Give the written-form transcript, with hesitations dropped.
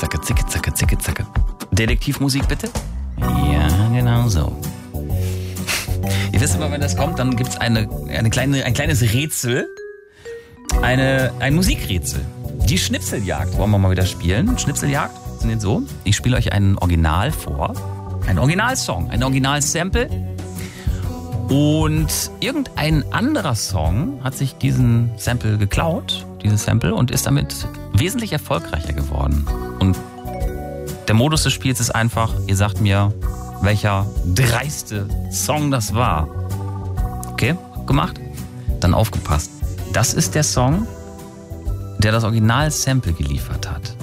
zacke, zicke, zacke, zicke, zacke. Detektivmusik bitte? Ja, genau so. Ihr wisst immer, wenn das kommt, dann gibt es ein kleines Rätsel. Ein Musikrätsel. Die Schnipseljagd wollen wir mal wieder spielen. Schnipseljagd sind jetzt so. Ich spiele euch ein Original vor. Ein Originalsong, ein Originalsample. Und irgendein anderer Song hat sich diesen Sample geklaut, dieses Sample, und ist damit wesentlich erfolgreicher geworden. Und der Modus des Spiels ist einfach, ihr sagt mir, welcher dreiste Song das war. Okay, gemacht? Dann aufgepasst. Das ist der Song, der das Original-Sample geliefert hat.